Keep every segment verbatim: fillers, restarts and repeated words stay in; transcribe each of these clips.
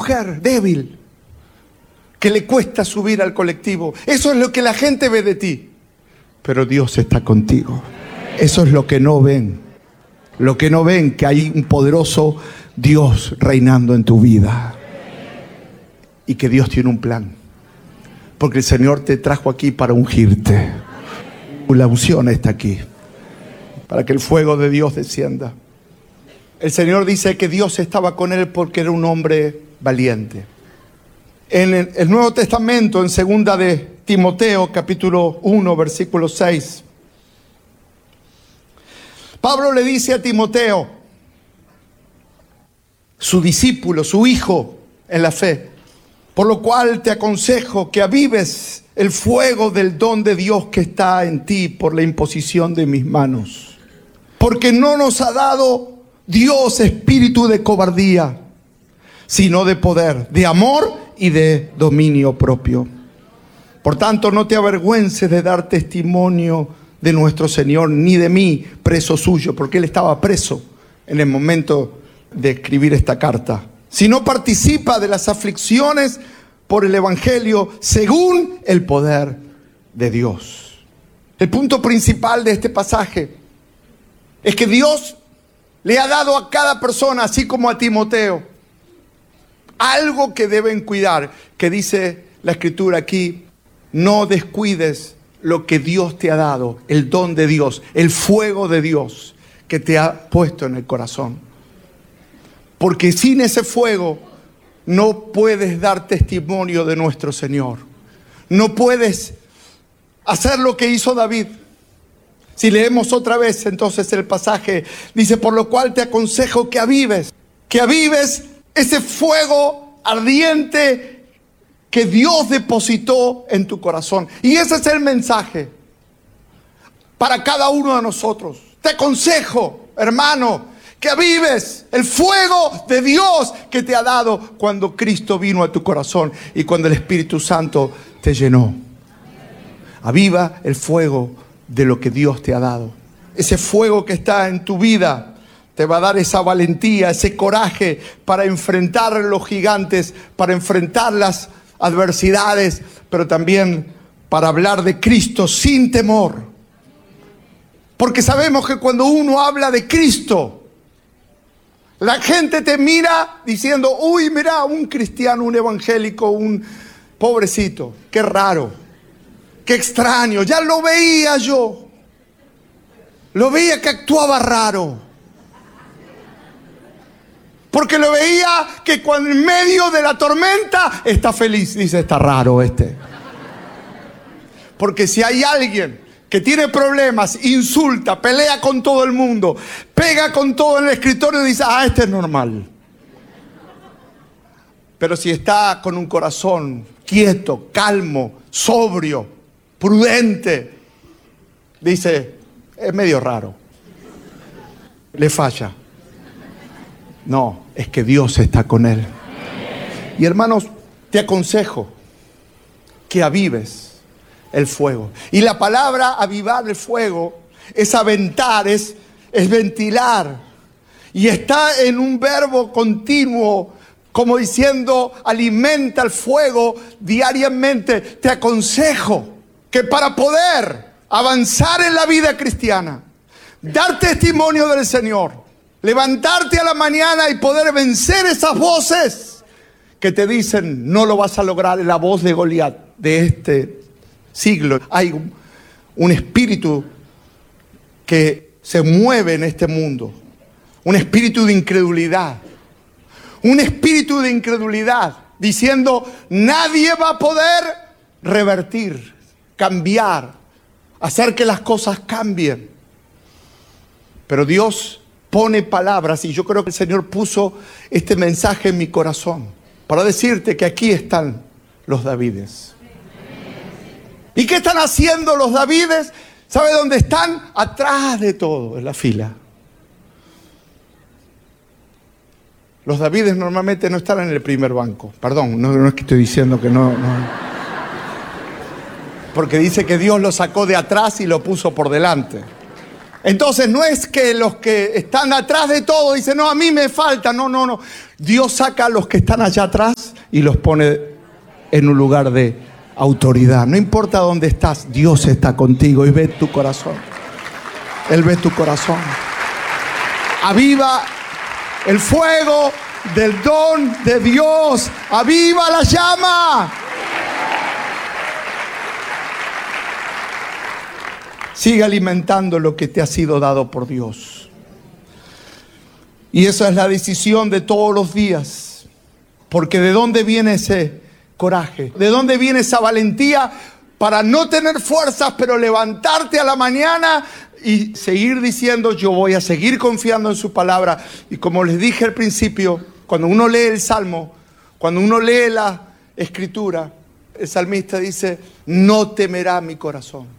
mujer débil que le cuesta subir al colectivo. Eso es lo que la gente ve de ti. Pero Dios está contigo. Eso es lo que no ven. Lo que no ven, que hay un poderoso Dios reinando en tu vida. Y que Dios tiene un plan. Porque el Señor te trajo aquí para ungirte. La unción está aquí. Para que el fuego de Dios descienda. El Señor dice que Dios estaba con él porque era un hombre valiente. En el Nuevo Testamento, en segunda de Timoteo, capítulo uno, versículo seis. Pablo le dice a Timoteo, su discípulo, su hijo en la fe: por lo cual te aconsejo que avives el fuego del don de Dios que está en ti por la imposición de mis manos. Porque no nos ha dado Dios espíritu de cobardía, sino de poder, de amor y de dominio propio. Por tanto, no te avergüences de dar testimonio de nuestro Señor, ni de mí, preso suyo, porque él estaba preso en el momento de escribir esta carta. Sino participa de las aflicciones por el Evangelio según el poder de Dios. El punto principal de este pasaje es que Dios le ha dado a cada persona, así como a Timoteo, algo que deben cuidar, que dice la Escritura aquí: no descuides lo que Dios te ha dado, el don de Dios, el fuego de Dios que te ha puesto en el corazón. Porque sin ese fuego no puedes dar testimonio de nuestro Señor. No puedes hacer lo que hizo David. Si leemos otra vez entonces el pasaje, dice: por lo cual te aconsejo que avives, que avives ese fuego ardiente que Dios depositó en tu corazón. Y ese es el mensaje para cada uno de nosotros. Te aconsejo, hermano, que avives el fuego de Dios que te ha dado cuando Cristo vino a tu corazón y cuando el Espíritu Santo te llenó. Aviva el fuego de lo que Dios te ha dado. Ese fuego que está en tu vida te va a dar esa valentía, ese coraje para enfrentar los gigantes, para enfrentar las adversidades, pero también para hablar de Cristo sin temor. Porque sabemos que cuando uno habla de Cristo, la gente te mira diciendo: uy, mira, un cristiano, un evangélico, un pobrecito, qué raro, qué extraño, ya lo veía yo, lo veía que actuaba raro. Porque lo veía que cuando en medio de la tormenta está feliz. Dice: está raro este. Porque si hay alguien que tiene problemas, insulta, pelea con todo el mundo, pega con todo en el escritorio y dice: ah, este es normal. Pero si está con un corazón quieto, calmo, sobrio, prudente, dice: es medio raro, le falla. No, es que Dios está con él. Y hermanos, te aconsejo que avives el fuego. Y la palabra avivar el fuego es aventar, es, es ventilar. Y está en un verbo continuo, como diciendo: alimenta el fuego diariamente. Te aconsejo que para poder avanzar en la vida cristiana, dar testimonio del Señor, levantarte a la mañana y poder vencer esas voces que te dicen: no lo vas a lograr. Es la voz de Goliat de este siglo. Hay un, un espíritu que se mueve en este mundo, un espíritu de incredulidad, un espíritu de incredulidad diciendo: nadie va a poder revertir, cambiar, hacer que las cosas cambien. Pero Dios pone palabras, y yo creo que el Señor puso este mensaje en mi corazón para decirte que aquí están los Davides. ¿Y qué están haciendo los Davides? ¿Sabe dónde están? Atrás de todo, en la fila. Los Davides normalmente no están en el primer banco. Perdón, no, no es que estoy diciendo que no, no. Porque dice que Dios lo sacó de atrás y lo puso por delante. Entonces no es que los que están atrás de todo dicen, no, a mí me falta. No, no, no. Dios saca a los que están allá atrás y los pone en un lugar de autoridad. No importa dónde estás, Dios está contigo y ve tu corazón. Él ve tu corazón. Aviva el fuego del don de Dios. Aviva la llama. Sigue alimentando lo que te ha sido dado por Dios. Y esa es la decisión de todos los días. Porque ¿de dónde viene ese coraje? ¿De dónde viene esa valentía para no tener fuerzas, pero levantarte a la mañana y seguir diciendo, yo voy a seguir confiando en su palabra? Y como les dije al principio, cuando uno lee el Salmo, cuando uno lee la Escritura, el salmista dice, no temerá mi corazón.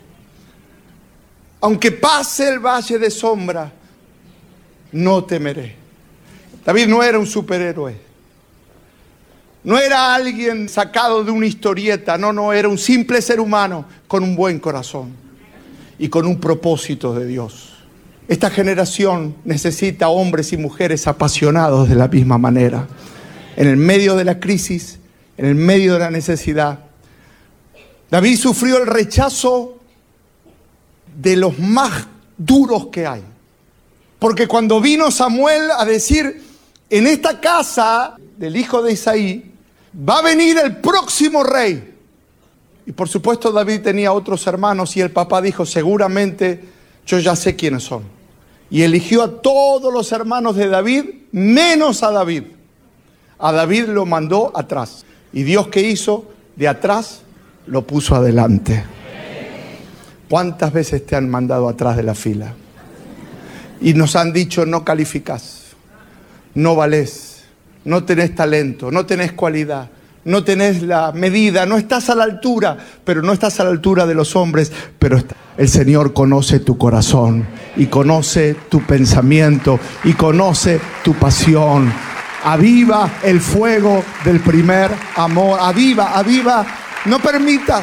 Aunque pase el valle de sombra, no temeré. David no era un superhéroe. No era alguien sacado de una historieta. No, no, era un simple ser humano con un buen corazón y con un propósito de Dios. Esta generación necesita hombres y mujeres apasionados de la misma manera. En el medio de la crisis, en el medio de la necesidad. David sufrió el rechazo de los más duros que hay. Porque cuando vino Samuel a decir, en esta casa del hijo de Isaí, va a venir el próximo rey. Y por supuesto David tenía otros hermanos y el papá dijo, seguramente yo ya sé quiénes son. Y eligió a todos los hermanos de David, menos a David. A David lo mandó atrás. Y Dios, ¿qué hizo? De atrás lo puso adelante. ¿Cuántas veces te han mandado atrás de la fila? Y nos han dicho, no calificás, no valés, no tenés talento, no tenés cualidad, no tenés la medida, no estás a la altura, pero no estás a la altura de los hombres, pero el Señor conoce tu corazón y conoce tu pensamiento y conoce tu pasión. Aviva el fuego del primer amor, aviva, aviva, no permitas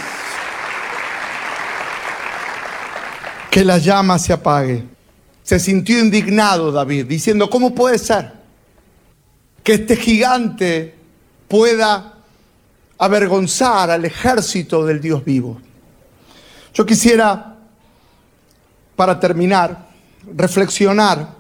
que la llama se apague. Se sintió indignado David, diciendo, ¿cómo puede ser que este gigante pueda avergonzar al ejército del Dios vivo? Yo quisiera, para terminar, reflexionar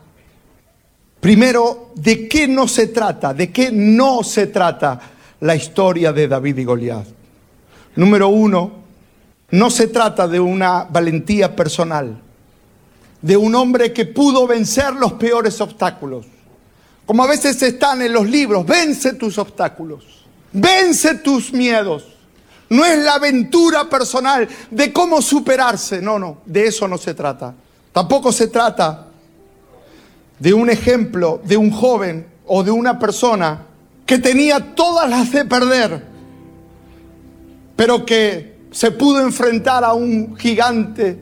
primero de qué no se trata, de qué no se trata la historia de David y Goliat. Número uno, no se trata de una valentía personal, de un hombre que pudo vencer los peores obstáculos. Como a veces están en los libros, vence tus obstáculos, vence tus miedos. No es la aventura personal de cómo superarse, no, no, de eso no se trata. Tampoco se trata de un ejemplo de un joven o de una persona que tenía todas las de perder, pero que se pudo enfrentar a un gigante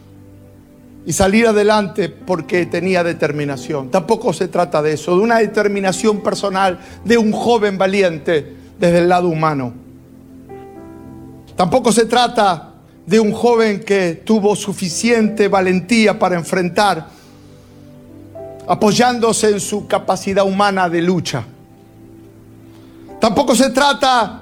y salir adelante porque tenía determinación. Tampoco se trata de eso, de una determinación personal de un joven valiente desde el lado humano. Tampoco se trata de un joven que tuvo suficiente valentía para enfrentar, apoyándose en su capacidad humana de lucha. Tampoco se trata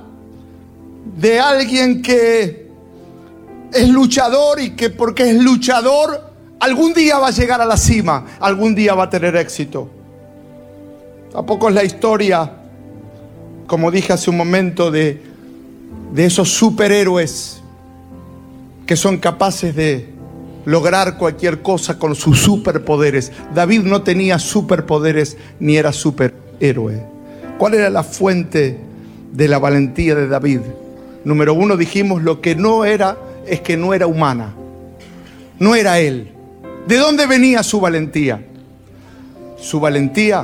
de alguien que es luchador y que porque es luchador algún día va a llegar a la cima, algún día va a tener éxito. Tampoco es la historia, como dije hace un momento, de, de esos superhéroes que son capaces de lograr cualquier cosa con sus superpoderes. David no tenía superpoderes ni era superhéroe. ¿Cuál era la fuente de la valentía de David? Número uno, dijimos, lo que no era es que no era humana. No era él. ¿De dónde venía su valentía? Su valentía,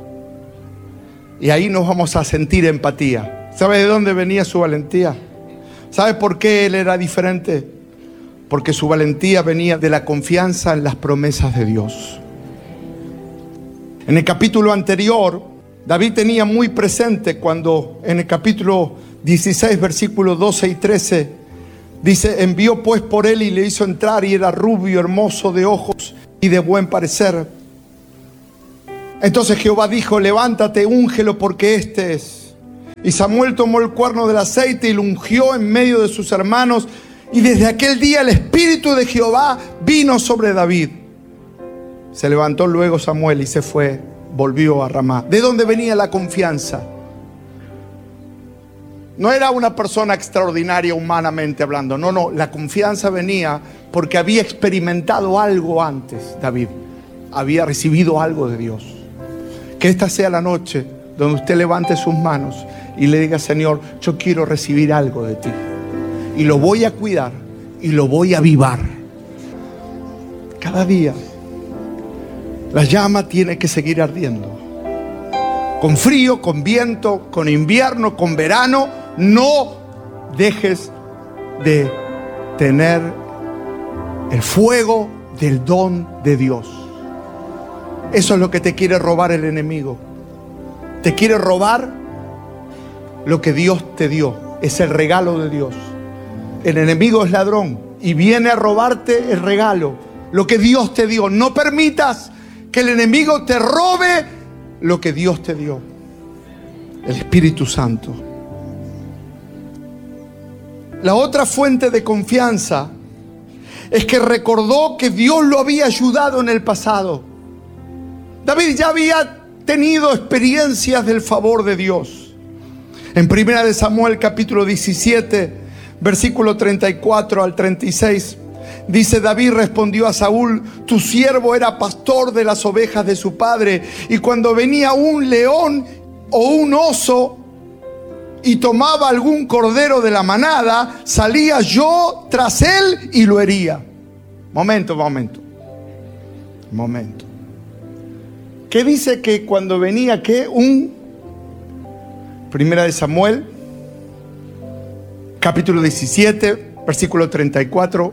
y ahí nos vamos a sentir empatía. ¿Sabe de dónde venía su valentía? ¿Sabe por qué él era diferente? Porque su valentía venía de la confianza en las promesas de Dios. En el capítulo anterior, David tenía muy presente cuando en el capítulo dieciséis, versículos doce y trece, Dice, envió pues por él y le hizo entrar, y era rubio, hermoso de ojos y de buen parecer. Entonces Jehová dijo, levántate, úngelo, porque este es. Y Samuel tomó el cuerno del aceite y lo ungió en medio de sus hermanos. Y desde aquel día el Espíritu de Jehová vino sobre David. Se levantó luego Samuel y se fue, volvió a Ramá. ¿De dónde venía la confianza? No era una persona extraordinaria humanamente hablando. No, no, la confianza venía porque había experimentado algo antes, David. Había recibido algo de Dios. Que esta sea la noche donde usted levante sus manos y le diga, Señor, yo quiero recibir algo de ti. Y lo voy a cuidar y lo voy a avivar. Cada día la llama tiene que seguir ardiendo. Con frío, con viento, con invierno, con verano, no dejes de tener el fuego del don de Dios. Eso es lo que te quiere robar el enemigo. Te quiere robar lo que Dios te dio. Es el regalo de Dios. El enemigo es ladrón y viene a robarte el regalo, lo que Dios te dio. No permitas que el enemigo te robe lo que Dios te dio. El Espíritu Santo. La otra fuente de confianza es que recordó que Dios lo había ayudado en el pasado. David ya había tenido experiencias del favor de Dios. En primera de Samuel capítulo diecisiete, versículo treinta y cuatro al treinta y seis, dice, David respondió a Saúl, tu siervo era pastor de las ovejas de su padre, y cuando venía un león o un oso y tomaba algún cordero de la manada, salía yo tras él y lo hería. Momento, momento, momento. ¿Qué dice que cuando venía qué? Un... Primera de Samuel, capítulo diecisiete, versículo treinta y cuatro.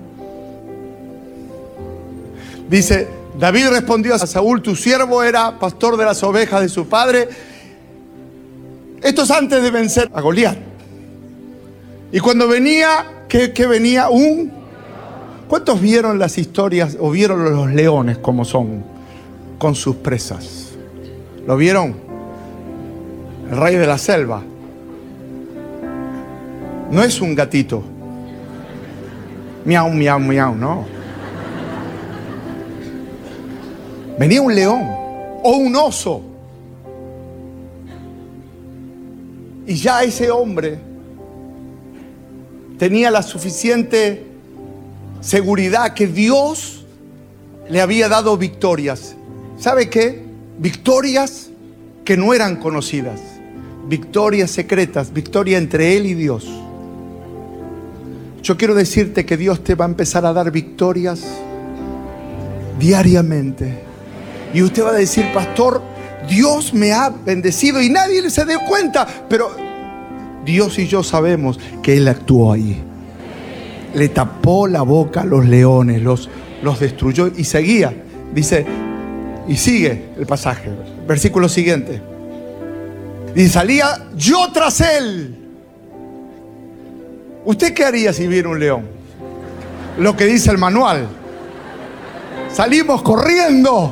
Dice, David respondió a Saúl, tu siervo era pastor de las ovejas de su padre. Esto es antes de vencer a Goliat. Y cuando venía, ¿qué, qué venía? Un... ¿Cuántos vieron las historias o vieron los leones como son? Con sus presas. ¿Lo vieron? El rey de la selva. No es un gatito. Miau, miau, miau, no. Venía un león o un oso. Y ya ese hombre tenía la suficiente seguridad que Dios le había dado victorias. ¿Sabe qué? Victorias que no eran conocidas. Victorias secretas, victoria entre él y Dios. Yo quiero decirte que Dios te va a empezar a dar victorias diariamente. Y usted va a decir, pastor, Dios me ha bendecido y nadie se dio cuenta. Pero Dios y yo sabemos que Él actuó ahí. Le tapó la boca a los leones, los, los destruyó y seguía. Dice, y sigue el pasaje, versículo siguiente. Y salía yo tras él. ¿Usted qué haría si viera un león? Lo que dice el manual. Salimos corriendo.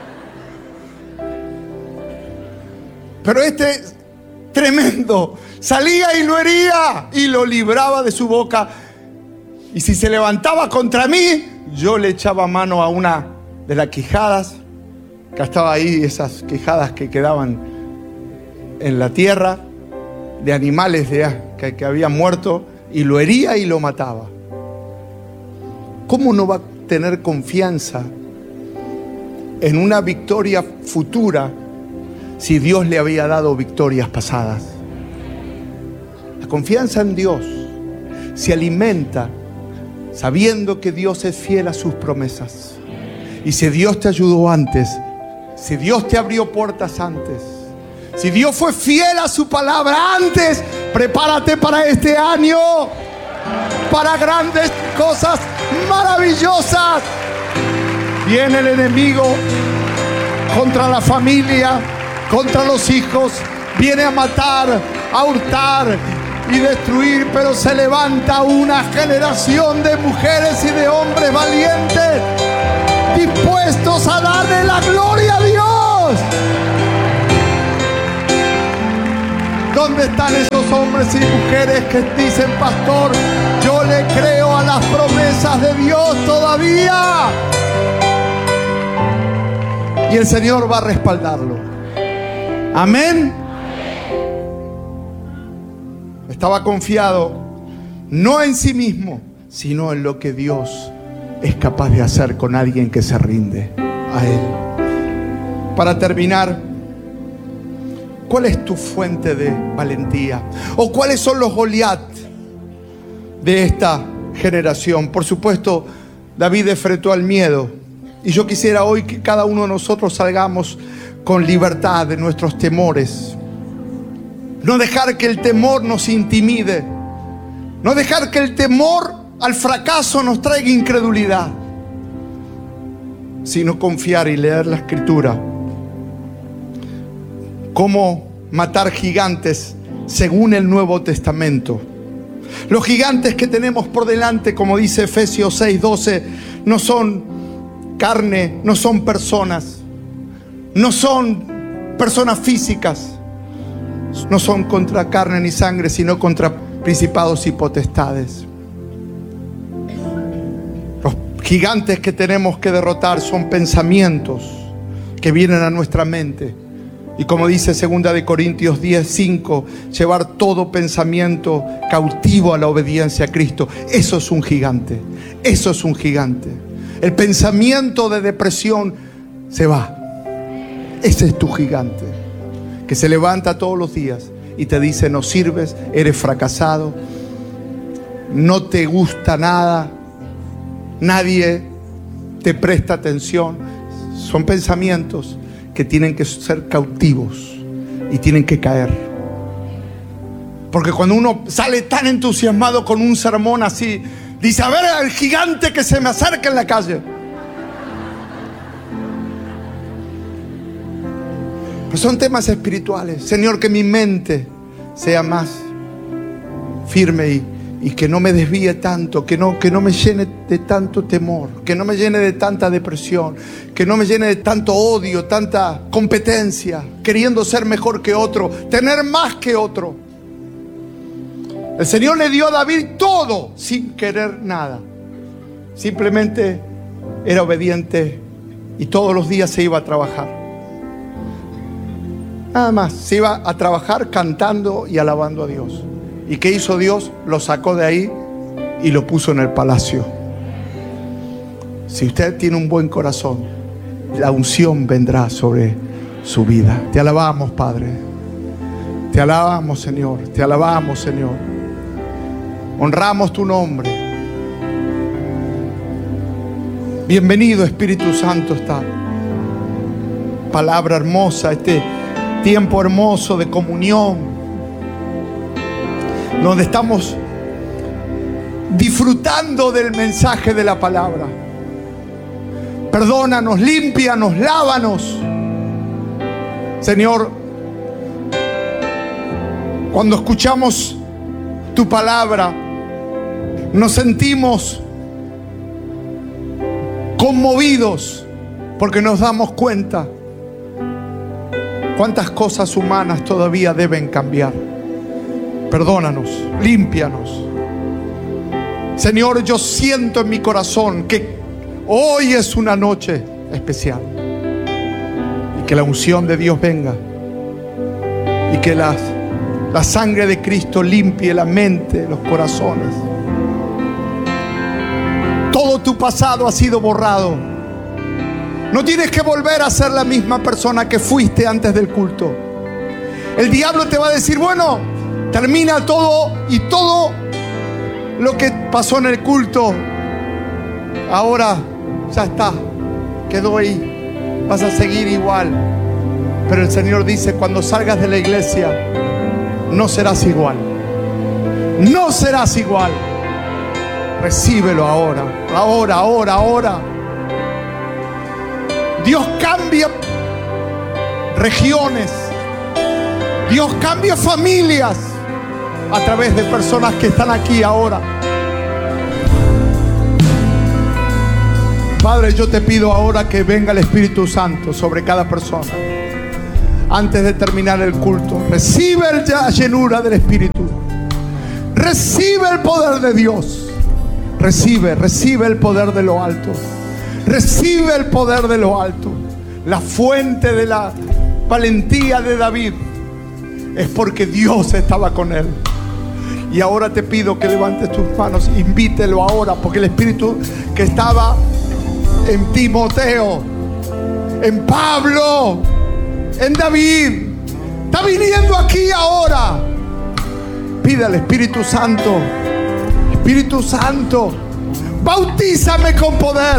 Pero este tremendo salía y lo hería y lo libraba de su boca. Y si se levantaba contra mí, yo le echaba mano a una de las quijadas, que estaba ahí, esas quijadas que quedaban en la tierra, de animales de, que, que habían muerto, y lo hería y lo mataba. ¿Cómo no va a tener confianza en una victoria futura si Dios le había dado victorias pasadas? La confianza en Dios se alimenta sabiendo que Dios es fiel a sus promesas. Y si Dios te ayudó antes, si Dios te abrió puertas antes, si Dios fue fiel a su palabra antes, prepárate para este año, para grandes cosas maravillosas. Viene el enemigo contra la familia, contra los hijos, viene a matar, a hurtar y destruir, pero se levanta una generación de mujeres y de hombres valientes, dispuestos a darle la gloria a Dios. ¿Dónde están esos hombres y mujeres que dicen: pastor, yo le creo a las promesas de Dios todavía? Y el Señor va a respaldarlo. Amén. Estaba confiado no en sí mismo, sino en lo que Dios es capaz de hacer con alguien que se rinde a Él. Para terminar, ¿cuál es tu fuente de valentía? ¿O cuáles son los Goliat de esta generación? Por supuesto, David enfrentó al miedo. Y yo quisiera hoy que cada uno de nosotros salgamos con libertad de nuestros temores. No dejar que el temor nos intimide. No dejar que el temor al fracaso nos traiga incredulidad. Sino confiar y leer la Escritura. Cómo matar gigantes según el Nuevo Testamento. Los gigantes que tenemos por delante, como dice Efesios seis doce, no son carne, no son personas, no son personas físicas, no son contra carne ni sangre, sino contra principados y potestades. Los gigantes que tenemos que derrotar son pensamientos que vienen a nuestra mente. Y como dice segunda de Corintios diez cinco, llevar todo pensamiento cautivo a la obediencia a Cristo. Eso es un gigante. Eso es un gigante. El pensamiento de depresión se va. Ese es tu gigante, que se levanta todos los días y te dice: no sirves, eres fracasado, no te gusta nada, nadie te presta atención. Son pensamientos que tienen que ser cautivos y tienen que caer. Porque cuando uno sale tan entusiasmado con un sermón así, dice: a ver al gigante que se me acerca en la calle. Pero son temas espirituales. Señor, que mi mente sea más firme y, y que no me desvíe tanto, que no, que no me llene de tanto temor, que no me llene de tanta depresión, que no me llene de tanto odio, tanta competencia, queriendo ser mejor que otro, tener más que otro. El Señor le dio a David todo sin querer nada. Simplemente era obediente y todos los días se iba a trabajar. Nada más, se iba a trabajar cantando y alabando a Dios. ¿Y qué hizo Dios? Lo sacó de ahí y lo puso en el palacio. Si usted tiene un buen corazón, la unción vendrá sobre su vida. Te alabamos, Padre. Te alabamos, Señor. Te alabamos, Señor. Honramos tu nombre. Bienvenido, Espíritu Santo, esta palabra hermosa, este tiempo hermoso de comunión, donde estamos disfrutando del mensaje de la palabra. Perdónanos, límpianos, lávanos. Señor, cuando escuchamos tu palabra, nos sentimos conmovidos porque nos damos cuenta cuántas cosas humanas todavía deben cambiar. Perdónanos, límpianos. Señor, yo siento en mi corazón que hoy es una noche especial y que la unción de Dios venga y que las, la sangre de Cristo limpie la mente, los corazones. Todo tu pasado ha sido borrado. No tienes que volver a ser la misma persona que fuiste antes del culto. El diablo te va a decir: bueno, termina todo y todo lo que pasó en el culto, ahora ya está, quedó ahí, vas a seguir igual. Pero el Señor dice: cuando salgas de la iglesia, no serás igual. No serás igual. Recíbelo ahora, ahora, ahora, ahora. Dios cambia regiones. Dios cambia familias a través de personas que están aquí ahora. Padre, yo te pido ahora que venga el Espíritu Santo sobre cada persona. Antes de terminar el culto, recibe la llenura del Espíritu. Recibe el poder de Dios. Recibe, recibe el poder de lo alto. Recibe el poder de lo alto. La fuente de la valentía de David es porque Dios estaba con él. Y ahora te pido que levantes tus manos, invítelo ahora, porque el Espíritu que estaba en Timoteo, en Pablo, en David, está viniendo aquí ahora. Pide al Espíritu Santo: Espíritu Santo, bautízame con poder.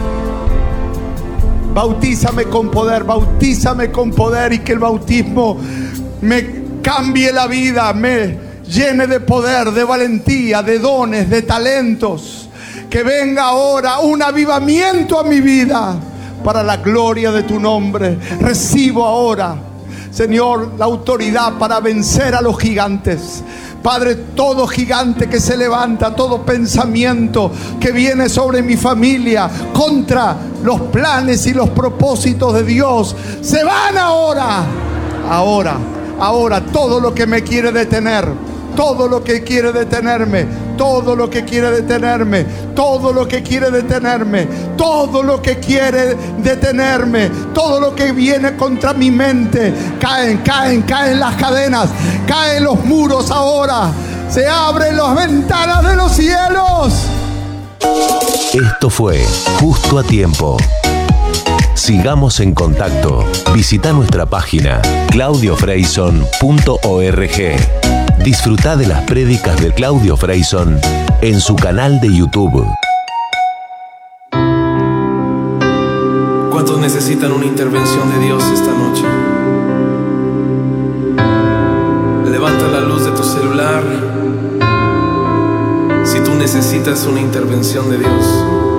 Bautízame con poder, bautízame con poder, y que el bautismo me cambie la vida, me llene de poder, de valentía, de dones, de talentos. Que venga ahora un avivamiento a mi vida para la gloria de tu nombre. Recibo ahora, Señor, la autoridad para vencer a los gigantes. Padre, todo gigante que se levanta, todo pensamiento que viene sobre mi familia contra los planes y los propósitos de Dios, se van ahora. Ahora, ahora, todo lo que me quiere detener, todo lo que quiere detenerme, todo lo que quiere detenerme, todo lo que quiere detenerme, todo lo que quiere detenerme, todo lo que viene contra mi mente, caen, caen, caen las cadenas, caen los muros ahora, se abren las ventanas de los cielos. Esto fue Justo a Tiempo. Sigamos en contacto. Visita nuestra página claudio freyson punto org. Disfruta de las prédicas de Claudio Freyson en su canal de YouTube. ¿Cuántos necesitan una intervención de Dios esta noche? Levanta la luz de tu celular si tú necesitas una intervención de Dios.